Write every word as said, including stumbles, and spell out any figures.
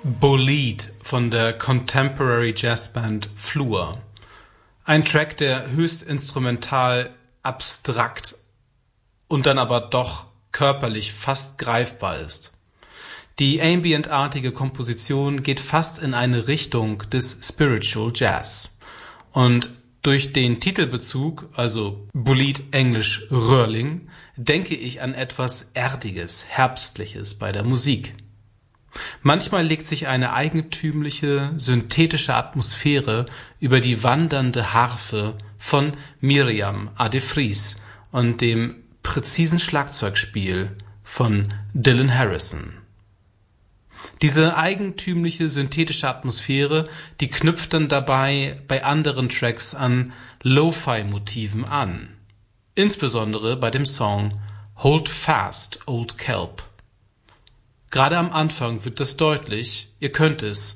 Bolide von der Contemporary Jazzband Flur. Ein Track, der höchst instrumental, abstrakt und dann aber doch körperlich fast greifbar ist. Die ambientartige Komposition geht fast in eine Richtung des Spiritual Jazz. Und durch den Titelbezug, also Bolide englisch Röhrling, denke ich an etwas Erdiges, Herbstliches bei der Musik. Manchmal legt sich eine eigentümliche, synthetische Atmosphäre über die wandernde Harfe von Miriam A. de Vries und dem präzisen Schlagzeugspiel von Dylan Harrison. Diese eigentümliche, synthetische Atmosphäre, die knüpft dann dabei bei anderen Tracks an Lo-Fi-Motiven an. Insbesondere bei dem Song Hold Fast, Old Kelp. Gerade am Anfang wird das deutlich, ihr könnt es,